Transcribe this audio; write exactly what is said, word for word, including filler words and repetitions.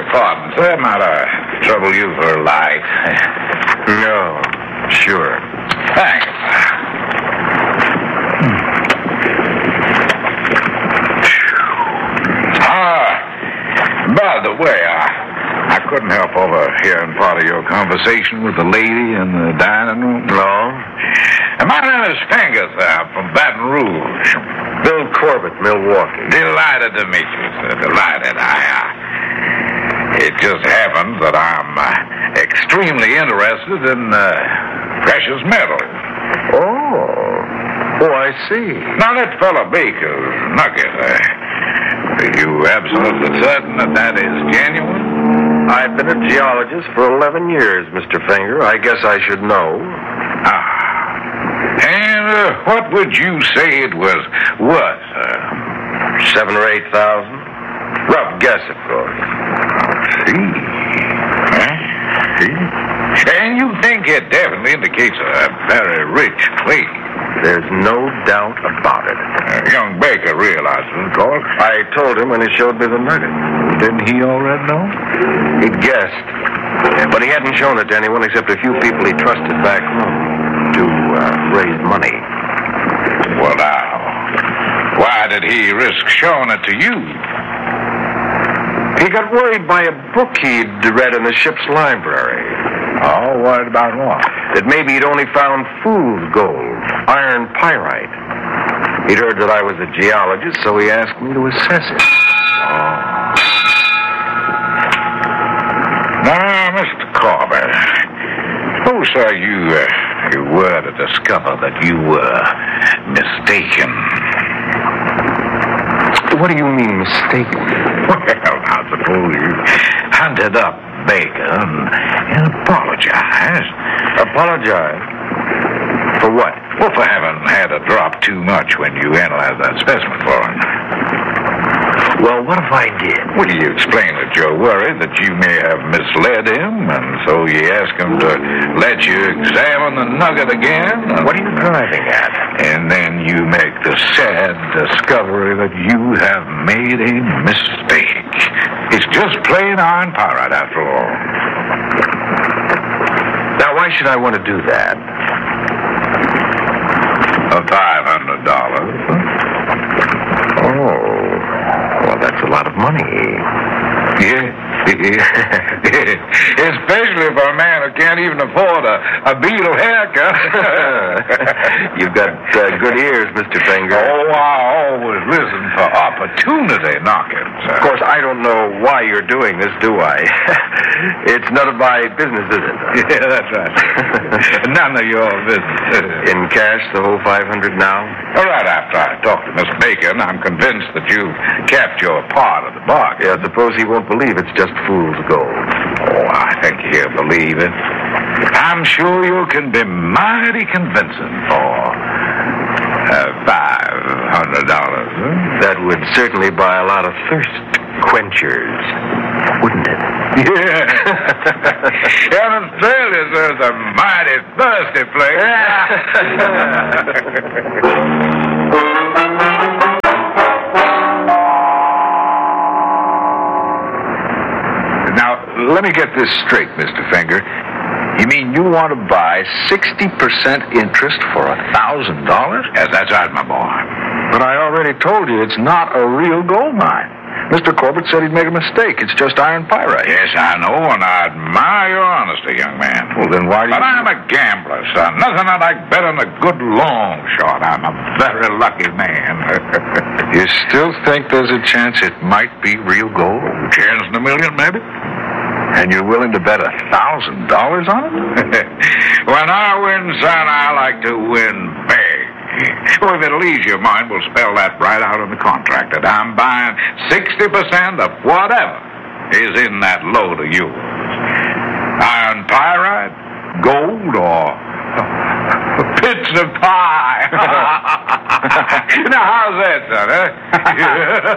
pardon, sir. Might I trouble you for a light? No, sure. Thanks. Ah, by the way, I, I couldn't help overhearing part of your conversation with the lady in the dining room. No? My name is Finger, sir. I'm from Baton Rouge. Bill Corbett, Milwaukee. Delighted to meet you, sir. Delighted. I, uh, it just happens that I'm uh, extremely interested in uh, precious metals. Oh. Oh, I see. Now, that fellow Baker's nugget, uh, are you absolutely certain that that is genuine? I've been a geologist for eleven years, Mister Finger. I guess I should know. Ah. And uh, what would you say it was worth, sir? Seven or eight thousand? Rough guess, of course. See? Huh? See? And you think it definitely indicates a very rich clay? There's no doubt about it. Uh, young Baker realizes, of course. I told him when he showed me the nugget. Didn't he already know? He guessed. But he hadn't shown it to anyone except a few people he trusted back home to uh, raise money. Well, now, why did he risk showing it to you? He got worried by a book he'd read in the ship's library. Oh, worried about what? That maybe he'd only found fool's gold, iron pyrite. He'd heard that I was a geologist, so he asked me to assess it. Oh. Now, Mister Corbett, suppose, sir, you, uh, you were to discover that you were mistaken. What do you mean, mistaken? Well, I suppose you hunted up Baker and, and apologized. Apologize? For what? Well, for having had to drop too much when you analyzed that specimen for him. Well, what if I did? Well, you explain that you're worried that you may have misled him, and so you ask him to let you examine the nugget again. What are you driving at? And then you make the sad discovery that you have made a mistake. It's just plain iron pyrite, after all. Now, why should I want to do that? A five hundred dollars. Oh. Well, that's a lot of money. Yeah. Especially for a man who can't even afford a, a beetle haircut. You've got uh, good ears, Mister Finger. Oh, I always listen for opportunity knockings. Of course, I don't know why you're doing this, do I? It's none of my business, is it? Yeah, that's right. None of your business. In cash, the whole five hundred now? All right, after I talk to Miss Bacon, I'm convinced that you've kept your part of the bargain. Yeah, suppose he won't believe it's just fool's gold. Oh, I think he'll believe it. I'm sure you can be mighty convincing for uh, five hundred dollars. Huh? That would certainly buy a lot of thirst quenchers, wouldn't it? Yeah. And Australia's there's a mighty thirsty place. Now, let me get this straight, Mister Finger. You mean you want to buy sixty percent interest for a thousand dollars? Yes, that's right, my boy. But I already told you it's not a real gold mine. Mister Corbett said he'd made a mistake. It's just iron pyrite. Yes, I know, and I admire your honesty, young man. Well, then why do you... But I'm a gambler, son. Nothing I like better than a good long shot. I'm a very lucky man. You still think there's a chance it might be real gold? Chance in a million, maybe? And you're willing to bet a thousand dollars on it? When I win, son, I like to win big. Well, if it'll ease your mind, we'll spell that right out in the contract, that I'm buying sixty percent of whatever is in that load of yours. Iron pyrite, gold, or bits of pie. Now, how's that, son, huh?